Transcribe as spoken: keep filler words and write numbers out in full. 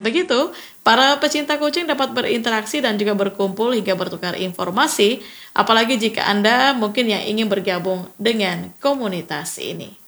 begitu, para pecinta kucing dapat berinteraksi dan juga berkumpul hingga bertukar informasi, apalagi jika Anda mungkin yang ingin bergabung dengan komunitas ini.